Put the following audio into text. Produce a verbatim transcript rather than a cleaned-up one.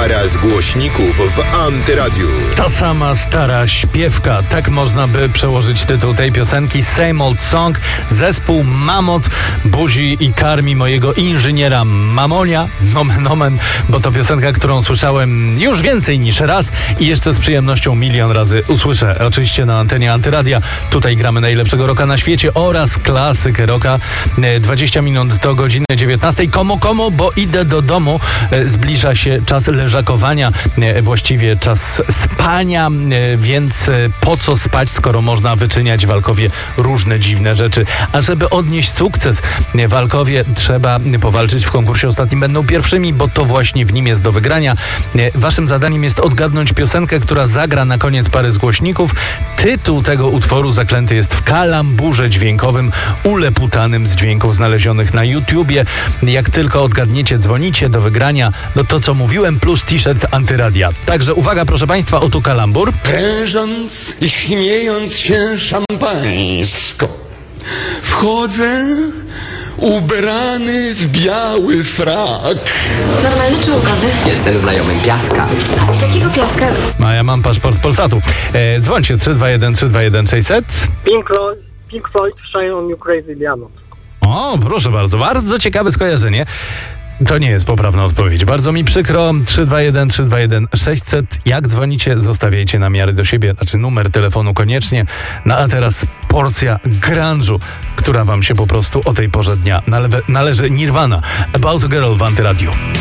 Para z głośników w Antyradiu. Ta sama stara śpiewka, tak można by przełożyć tytuł tej piosenki. Same Old Song, zespół Mamot buzi i karmi mojego inżyniera Mamonia, nomen omen, bo to piosenka, którą słyszałem już więcej niż raz i jeszcze z przyjemnością milion razy usłyszę. Oczywiście na antenie Antyradia. Tutaj gramy najlepszego rocka na świecie oraz klasykę rocka. dwadzieścia minut do godziny dziewiętnastej. Komu, komu, bo idę do domu. Zbliża się czas leżakowania, właściwie czas spania, więc po co spać, skoro można wyczyniać w Alkowie różne dziwne rzeczy. A żeby odnieść sukces w Alkowie, trzeba powalczyć w konkursie Ostatnim Będą Pierwszymi, bo to właśnie w nim jest do wygrania. Waszym zadaniem jest odgadnąć piosenkę, która zagra na koniec pary z głośników. Tytuł tego utworu zaklęty jest w kalamburze dźwiękowym uleputanym z dźwięków znalezionych na YouTubie. Jak tylko odgadniecie, dzwonicie do wygrania. No to, co mówiłem, plus t-shirt Antyradia. Także uwaga, proszę Państwa, oto kalambur. Prężąc i śmiejąc się szampańsko, wchodzę ubrany w biały frak. Normalny czy łukowy? Jestem znajomym Piaska. Jakiego Piaska? A ja mam paszport Polsatu. E, dzwońcie trzy dwa jeden trzy dwa jeden sześćset. Pink Floyd, Pink Floyd, Shine on You Crazy Diamond. O, proszę bardzo, bardzo ciekawe skojarzenie. To nie jest poprawna odpowiedź. Bardzo mi przykro. trzy dwa jeden trzy dwa jeden sześćset. Jak dzwonicie, zostawiajcie namiary do siebie, znaczy numer telefonu koniecznie. No a teraz porcja grunge'u, która wam się po prostu o tej porze dnia nale- należy. Nirvana, About a Girl w Antyradiu.